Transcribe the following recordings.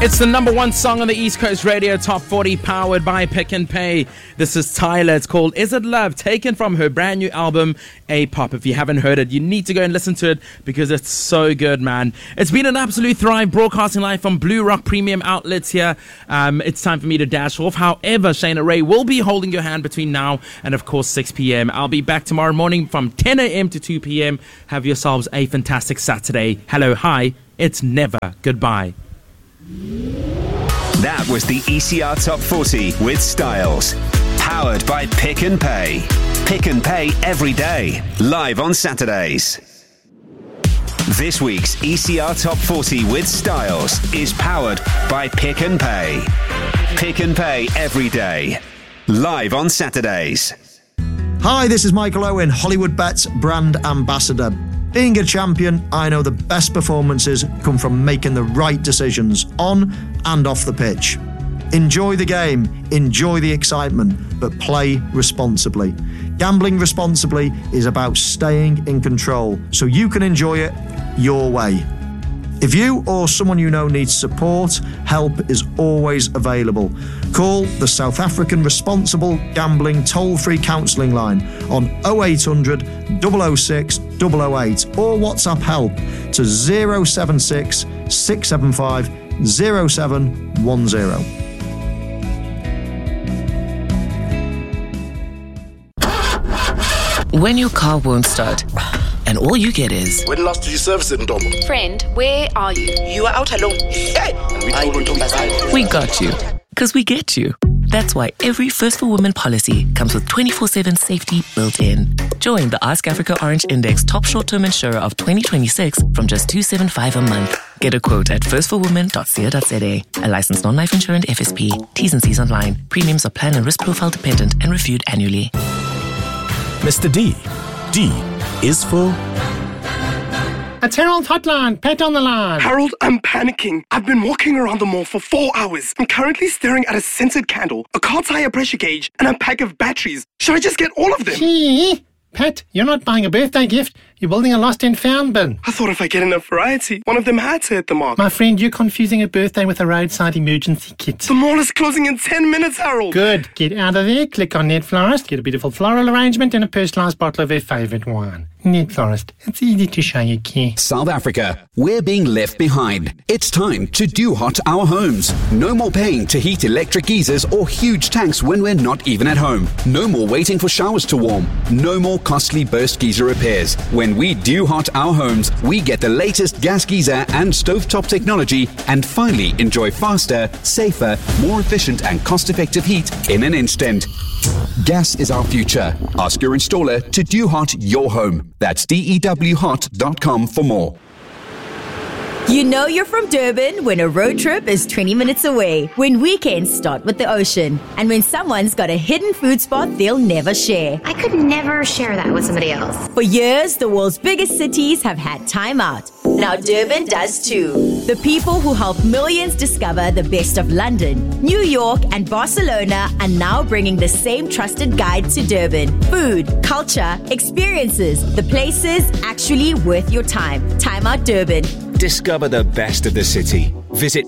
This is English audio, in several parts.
It's the number one song on the East Coast Radio Top 40, powered by Pick and Pay. This is Tyler. It's called Is It Love, taken from her brand new album, A-Pop. If you haven't heard it, you need to go and listen to it because it's so good, man. It's been an absolute thrive broadcasting live from Blue Rock Premium Outlets here. It's time for me to dash off. However, Shayna Ray will be holding your hand between now and, of course, 6 p.m. I'll be back tomorrow morning from 10 a.m. to 2 p.m. Have yourselves a fantastic Saturday. Hello, hi. It's never goodbye. That was the ECR Top 40 with Styles. Powered by Pick and Pay. Pick and Pay every day. Live on Saturdays. This week's ECR Top 40 with Styles is powered by Pick and Pay. Pick and Pay every day. Live on Saturdays. Hi, this is Michael Owen, Hollywood Bets brand ambassador. Being a champion, I know the best performances come from making the right decisions on and off the pitch. Enjoy the game, enjoy the excitement, but play responsibly. Gambling responsibly is about staying in control so you can enjoy it your way. If you or someone you know needs support, help is always available. Call the South African Responsible Gambling Toll-Free Counselling Line on 0800 006 008 or WhatsApp help to 076 675 0710. When your car won't start and all you get is... When last did you service it, Ndomo? Friend, where are you? You are out alone. Hey! We got you. Because we get you. That's why every First for Women policy comes with 24/7 safety built in. Join the Ask Africa Orange Index top short-term insurer of 2026 from just $275 a month. Get a quote at firstforwomen.co.za. A licensed non-life insurance FSP. T's and C's online. Premiums are plan and risk profile dependent and reviewed annually. Mr. D. D is for... It's Harold Hotline. Pet on the line. Harold, I'm panicking. I've been walking around the mall for 4 hours. I'm currently staring at a scented candle, a car tire pressure gauge, and a pack of batteries. Should I just get all of them? Gee, Pet, you're not buying a birthday gift. You're building a lost and found bin. I thought if I get enough variety, one of them had to hit the mark. My friend, you're confusing a birthday with a roadside emergency kit. The mall is closing in 10 minutes, Harold. Good. Get out of there, click on Net Florist, get a beautiful floral arrangement and a personalised bottle of their favourite wine. Net Florist. It's easy to show you care. South Africa, we're being left behind. It's time to do hot our homes. No more paying to heat electric geysers or huge tanks when we're not even at home. No more waiting for showers to warm. No more costly burst geyser repairs. When we do hot our homes, we get the latest gas geyser and stovetop technology and finally enjoy faster, safer, more efficient and cost-effective heat in an instant. Gas is our future. Ask your installer to do hot your home. That's dewhot.com for more. You know you're from Durban when a road trip is 20 minutes away, when weekends start with the ocean, and when someone's got a hidden food spot they'll never share. I could never share that with somebody else. For years, the world's biggest cities have had Time Out. Now Durban does too. The people who help millions discover the best of London, New York, and Barcelona are now bringing the same trusted guide to Durban. Food, culture, experiences, the places actually worth your time. Time Out Durban. Discover the best of the city. Visit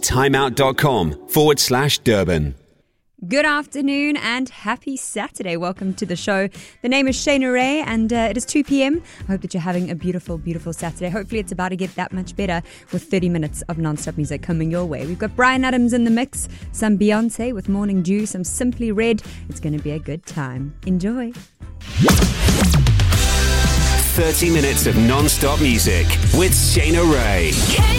timeout.com/Durban. Good afternoon and happy Saturday. Welcome to the show. The name is Shayna Ray and it is 2 p.m. I hope that you're having a beautiful, beautiful Saturday. Hopefully it's about to get that much better with 30 minutes of non-stop music coming your way. We've got Bryan Adams in the mix, some Beyonce with Morning Dew, some Simply Red. It's going to be a good time. Enjoy. 30 minutes of non-stop music with Shayna Ray.